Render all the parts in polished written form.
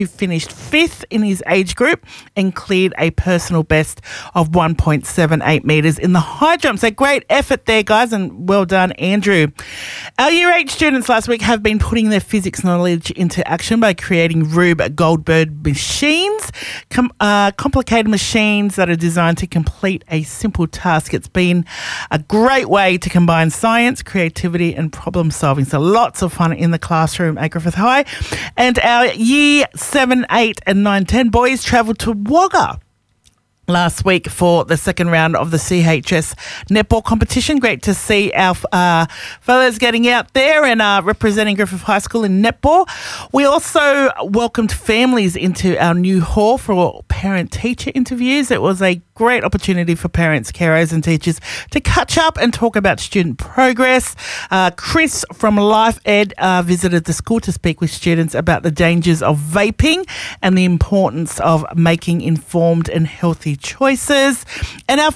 who finished fifth in his age group and cleared a personal best of 1.78 metres in the high jump. So great effort there, guys, and well done, Andrew. Our Year 8 students last week have been putting their physics knowledge into action by creating Rube Goldberg machines, complicated machines that are designed to complete a simple task. It's been a great way to combine science, creativity and problem solving. So lots of fun in the classroom at Griffith High. And our Year 7, 8 and 9, 10 boys travelled to Wagga last week for the second round of the CHS netball competition. Great to see our fellas getting out there and representing Griffith High School in netball. We also welcomed families into our new hall for parent-teacher interviews. It was a great opportunity for parents, carers and teachers to catch up and talk about student progress. Chris from Life Ed visited the school to speak with students about the dangers of vaping and the importance of making informed and healthy choices. And our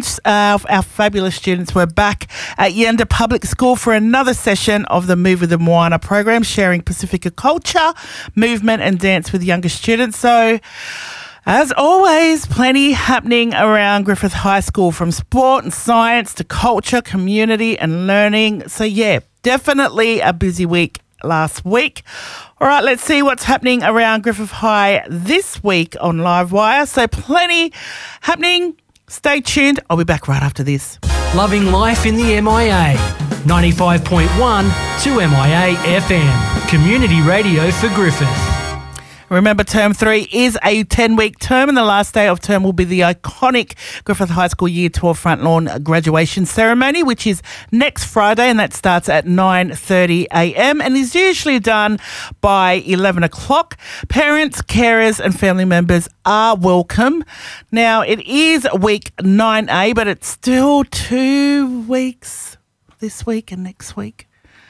fabulous students were back at Yenda Public School for another session of the Move with the Moana program, sharing Pacifica culture, movement and dance with younger students. So, as always, plenty happening around Griffith High School, from sport and science to culture, community and learning. So, yeah, definitely a busy week last week. All right, let's see what's happening around Griffith High this week on Livewire. So, plenty happening. Stay tuned. I'll be back right after this. Loving life in the MIA. 95.1 to MIA FM. Community radio for Griffith. Remember, Term 3 is a 10-week term and the last day of term will be the iconic Griffith High School Year 12 front lawn graduation ceremony, which is next Friday, and that starts at 9:30 a.m. and is usually done by 11 o'clock. Parents, carers and family members are welcome. Now, it is week 9A, but it's still 2 weeks this week and next week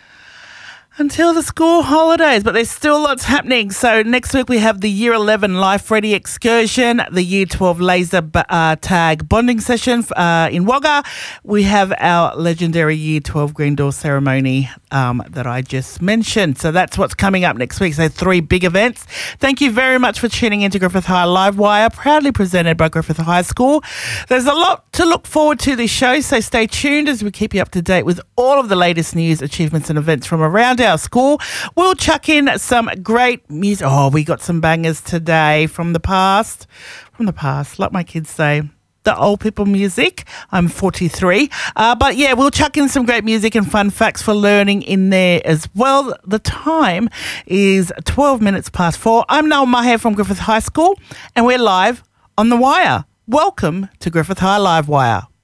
until the school holidays, but there's still lots happening. So next week we have the Year 11 Life Ready excursion, the Year 12 laser tag bonding session in Wagga. We have our legendary Year 12 Green Door ceremony that I just mentioned. So that's what's coming up next week. So 3 big events. Thank you very much for tuning into Griffith High Livewire, proudly presented by Griffith High School. There's a lot to look forward to this show, so stay tuned as we keep you up to date with all of the latest news, achievements and events from around our school. We'll chuck in some great music. Oh, we got some bangers today from the past, like my kids say. The old people music. I'm 43. But yeah, we'll chuck in some great music and fun facts for learning in there as well. The time is 12 minutes past 4. I'm Noel Maher from Griffith High School and we're live on The Wire. Welcome to Griffith High Livewire.